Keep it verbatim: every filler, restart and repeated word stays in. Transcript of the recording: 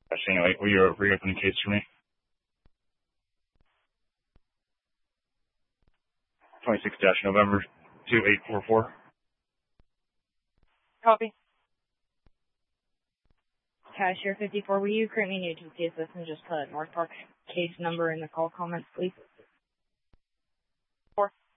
Anyway, will you reopen the case for me? twenty-six dash November two eight four four. Copy. Cashier fifty-four, will you create me a new T C S and just put North Park case number in the call comments, please? Four.